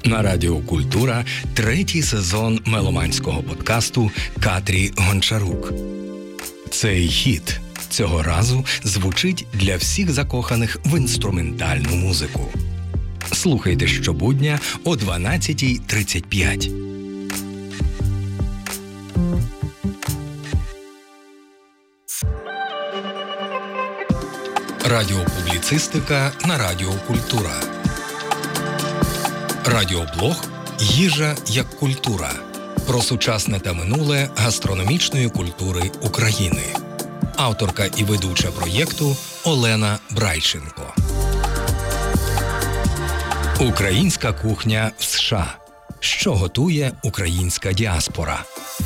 На Радіо Культура третій сезон меломанського подкасту Катрі Гончарук. Цей хіт цього разу звучить для всіх закоханих в інструментальну музику. Слухайте щобудня о 12:35. Радіопубліцистика на Радіо Культура. Радіоблог «Їжа як культура» про сучасне та минуле гастрономічної культури України. Авторка і ведуча проєкту Олена Брайченко. Українська кухня в США. Що готує українська діаспора?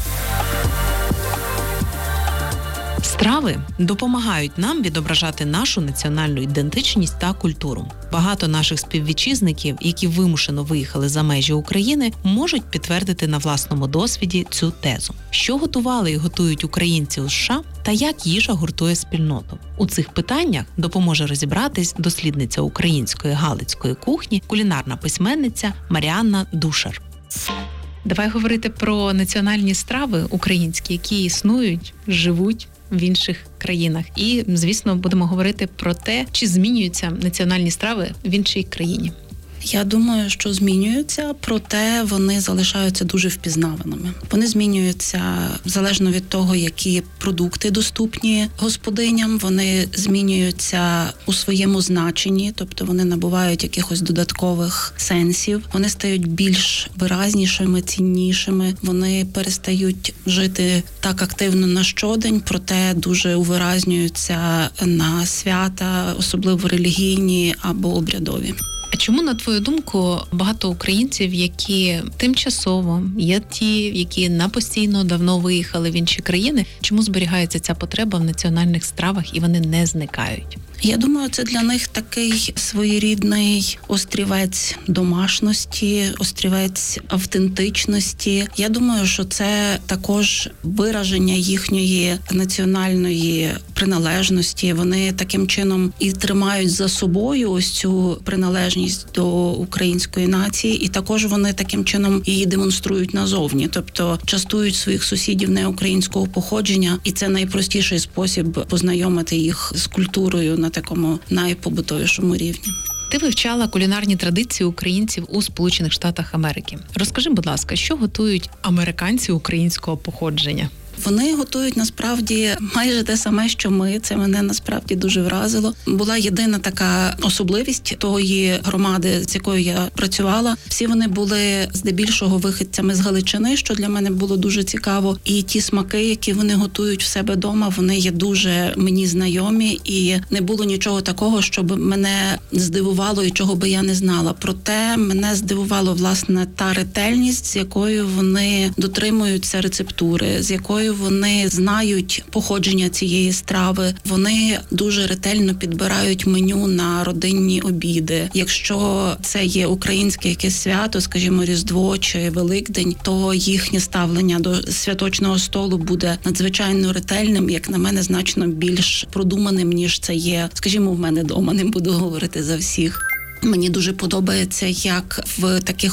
Страви допомагають нам відображати нашу національну ідентичність та культуру. Багато наших співвітчизників, які вимушено виїхали за межі України, можуть підтвердити на власному досвіді цю тезу. Що готували і готують українці у США та як їжа гуртує спільноту? У цих питаннях допоможе розібратись дослідниця української галицької кухні, кулінарна письменниця Маріанна Душар. Давай говорити про національні страви українські, які існують, живуть в інших країнах. І, звісно, будемо говорити про те, чи змінюються національні страви в іншій країні. Я думаю, що змінюються, проте вони залишаються дуже впізнаваними. Вони змінюються залежно від того, які продукти доступні господиням, вони змінюються у своєму значенні, тобто вони набувають якихось додаткових сенсів, вони стають більш виразнішими, ціннішими, вони перестають жити так активно на щодень, проте дуже увиразнюються на свята, особливо релігійні або обрядові. А чому, на твою думку, багато українців, які тимчасово, є ті, які на постійно давно виїхали в інші країни, чому зберігається ця потреба в національних стравах і вони не зникають? Я думаю, це для них такий своєрідний острівець домашності, острівець автентичності. Я думаю, що це також вираження їхньої національної приналежності. Вони таким чином і тримають за собою ось цю приналежність до української нації, і також вони таким чином її демонструють назовні, тобто частують своїх сусідів неукраїнського походження, і це найпростіший спосіб познайомити їх з культурою на такому найпобутовішому рівні. Ти вивчала кулінарні традиції українців у Сполучених Штатах Америки. Розкажи, будь ласка, що готують американці українського походження? Вони готують насправді майже те саме, що ми. Це мене насправді дуже вразило. Була єдина така особливість тої громади, з якою я працювала. Всі вони були здебільшого вихідцями з Галичини, що для мене було дуже цікаво. І ті смаки, які вони готують в себе вдома, вони є дуже мені знайомі. І не було нічого такого, щоб мене здивувало і чого би я не знала. Проте мене здивувало, власне, та ретельність, з якою вони дотримуються рецептури, з якою вони знають походження цієї страви. Вони дуже ретельно підбирають меню на родинні обіди. Якщо це є українське якесь свято, скажімо, Різдво чи Великдень, то їхнє ставлення до святочного столу буде надзвичайно ретельним, як на мене, значно більш продуманим, ніж це є, скажімо, в мене вдома. Не буду говорити за всіх. Мені дуже подобається, як в таких